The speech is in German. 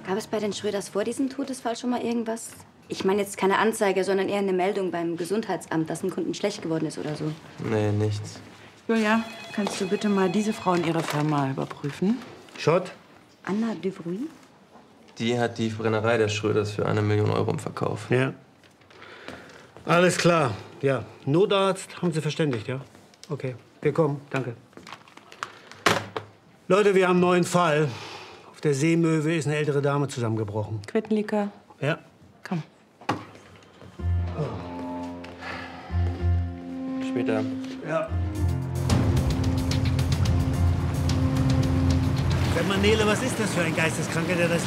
Gab es bei den Schröders vor diesem Todesfall schon mal irgendwas? Ich meine jetzt keine Anzeige, sondern eher eine Meldung beim Gesundheitsamt, dass ein Kunden schlecht geworden ist oder so. Nee, nichts. Julia, kannst du bitte mal diese Frau in ihrer Firma überprüfen? Schott? Anna Duvruy? Die hat die Brennerei der Schröders für 1 Million Euro im Verkauf. Ja. Alles klar. Ja. Notarzt haben Sie verständigt, ja? Okay. Wir kommen. Danke. Leute, wir haben einen neuen Fall. Auf der Seemöwe ist eine ältere Dame zusammengebrochen. Quittenlikör. Ja. Komm. Später. Ja. Sag mal, Nele, was ist das für ein Geisteskranker, der das